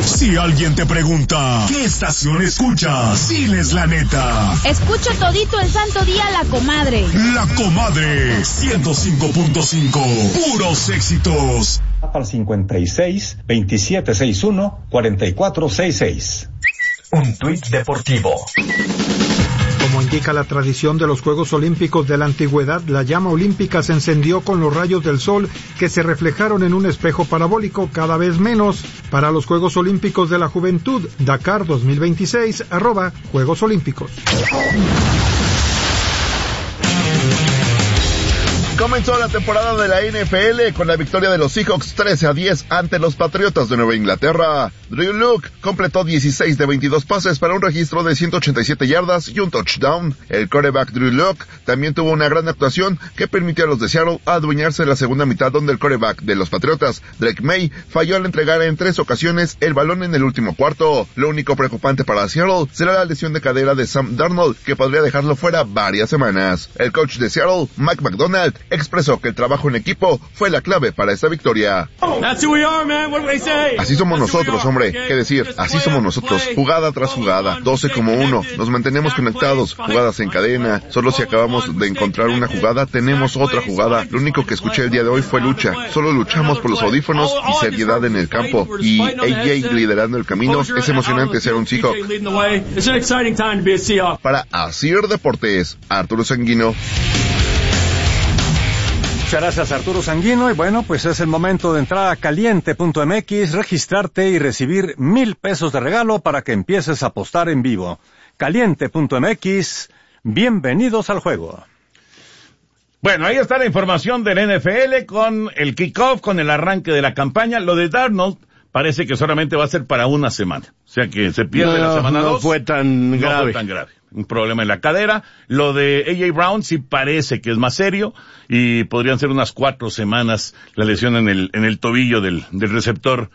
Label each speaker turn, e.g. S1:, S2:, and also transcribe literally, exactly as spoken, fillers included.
S1: Si alguien te pregunta, ¿qué estación escuchas? Diles la neta.
S2: Escucho todito el santo día La Comadre.
S1: La Comadre, ciento cinco punto cinco. Puros éxitos.
S3: Al cincuenta y seis, veintisiete sesenta y uno, cuarenta y cuatro sesenta y seis.
S4: Un tuit deportivo.
S5: Como indica la tradición de los Juegos Olímpicos de la antigüedad, la llama olímpica se encendió con los rayos del sol que se reflejaron en un espejo parabólico cada vez menos. Para los Juegos Olímpicos de la Juventud, Dakar dos mil veintiséis, arroba Juegos Olímpicos.
S6: Comenzó la temporada de la N F L con la victoria de los Seahawks trece a diez ante los Patriotas de Nueva Inglaterra. Drew Lock completó dieciséis de veintidós pases para un registro de ciento ochenta y siete yardas y un touchdown. El quarterback Drew Lock también tuvo una gran actuación que permitió a los de Seattle adueñarse de la segunda mitad, donde el quarterback de los Patriotas, Drake May, falló al entregar en tres ocasiones el balón en el último cuarto. Lo único preocupante para Seattle será la lesión de cadera de Sam Darnold, que podría dejarlo fuera varias semanas. El coach de Seattle, Mike McDonald, expresó que el trabajo en equipo fue la clave para esta victoria. Así somos nosotros, hombre. ¿Qué decir? Así somos nosotros. Jugada tras jugada, doce como uno. Nos mantenemos conectados. Jugadas en cadena. Solo si acabamos de encontrar una jugada, tenemos otra jugada. Lo único que escuché el día de hoy fue lucha. Solo luchamos por los audífonos y seriedad en el campo. Y A J liderando el camino. Es emocionante ser un Seahawk. Para Asir Deportes, Arturo Sanguino.
S7: Muchas gracias, Arturo Sanguino. Y bueno, pues es el momento de entrar a caliente punto m x, registrarte y recibir mil pesos de regalo para que empieces a apostar en vivo. caliente punto m x, bienvenidos al juego.
S8: Bueno, ahí está la información del N F L con el kickoff, con el arranque de la campaña. Lo de Darnold parece que solamente va a ser para una semana. O sea que se pierde
S9: no,
S8: la semana dos.
S9: No fue tan grave.
S8: No fue tan grave. Un problema en la cadera. Lo de A J Brown sí parece que es más serio y podrían ser unas cuatro semanas la lesión en el, en el tobillo del, del receptor